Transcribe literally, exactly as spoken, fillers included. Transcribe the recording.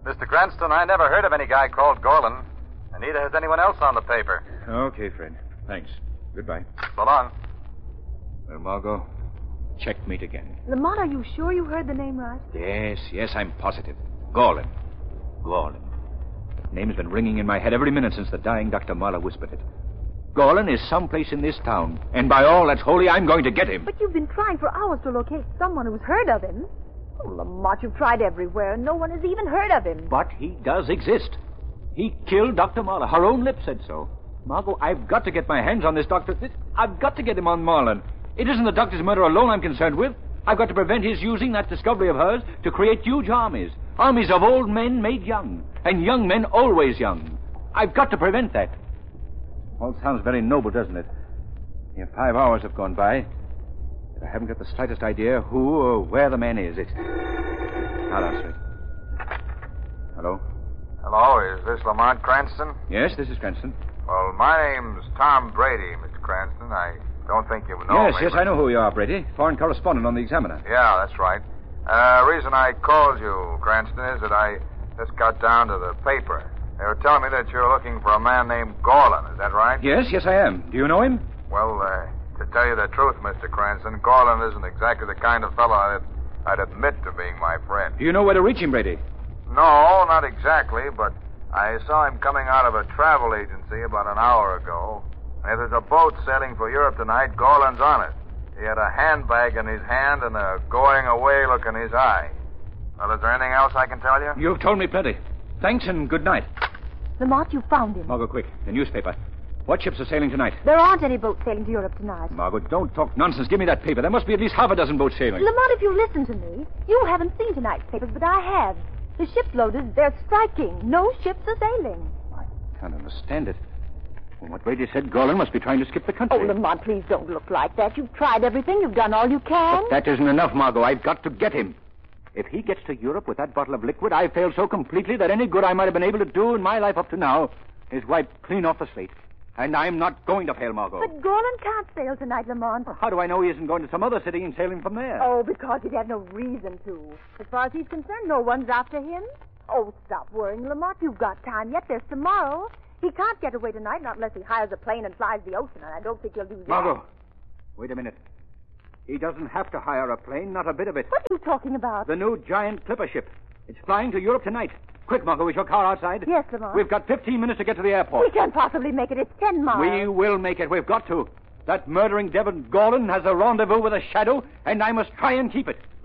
Mister Cranston, I never heard of any guy called Gorlin. And neither has anyone else on the paper. Okay, Fred. Thanks. Goodbye. So long. Well, Margot, checkmate again. Lamont, are you sure you heard the name right? Yes, yes, I'm positive. Gorlin. Gorlin. That name's been ringing in my head every minute since the dying Doctor Marlowe whispered it. Gorlin is someplace in this town, and by all that's holy, I'm going to get him. But you've been trying for hours to locate someone who's heard of him. Oh, Lamont, you've tried everywhere, and no one has even heard of him. But he does exist. He killed Doctor Marlowe. Her own lips said so. Margot, I've got to get my hands on this doctor. This, I've got to get him on Marlin. It isn't the doctor's murder alone I'm concerned with. I've got to prevent his using that discovery of hers to create huge armies. Armies of old men made young. And young men always young. I've got to prevent that. All sounds very noble, doesn't it? Here, five hours have gone by. But I haven't got the slightest idea who or where the man is. It's... Now, Alfred. Hello? Hello, is this Lamont Cranston? Yes, this is Cranston. Well, my name's Tom Brady, Mister Cranston. I don't think you know Yes, me. yes, but... I know who you are, Brady. Foreign correspondent on the Examiner. Yeah, that's right. Uh, reason I called you, Cranston, is that I just got down to the paper. They were telling me that you're looking for a man named Gorlin. Is that right? Yes, yes, I am. Do you know him? Well, uh, to tell you the truth, Mister Cranston, Gorlin isn't exactly the kind of fellow I'd, I'd admit to being my friend. Do you know where to reach him, Brady? No, not exactly, but I saw him coming out of a travel agency about an hour ago. And if there's a boat sailing for Europe tonight, Gorlin's on it. He had a handbag in his hand and a going-away look in his eye. Well, is there anything else I can tell you? You've told me plenty. Thanks and good night. Lamont, you found him. Margot, quick. The newspaper. What ships are sailing tonight? There aren't any boats sailing to Europe tonight. Margot, don't talk nonsense. Give me that paper. There must be at least half a dozen boats sailing. Lamont, if you listen to me, you haven't seen tonight's papers, but I have. The ship's loaded. They're striking. No ships are sailing. I can't understand it. From what Brady said, Gorlin must be trying to skip the country. Oh, Lamont, please don't look like that. You've tried everything. You've done all you can. But that isn't enough, Margot. I've got to get him. If he gets to Europe with that bottle of liquid, I've failed so completely that any good I might have been able to do in my life up to now is wiped clean off the slate. And I'm not going to fail, Margot. But Gorlin can't sail tonight, Lamont. Well, how do I know he isn't going to some other city and sailing from there? Oh, because he'd have no reason to. As far as he's concerned, no one's after him. Oh, stop worrying, Lamont. You've got time yet. There's tomorrow. He can't get away tonight, not unless he hires a plane and flies the ocean, and I don't think he'll do that. Margot, wait a minute. He doesn't have to hire a plane, not a bit of it. What are you talking about? The new giant clipper ship. It's flying to Europe tonight. Quick, Margot, is your car outside? Yes, Lamont. We've got fifteen minutes to get to the airport. We can't possibly make it. It's ten miles. We will make it. We've got to. That murdering Devon Gorlin has a rendezvous with a shadow, and I must try and keep it.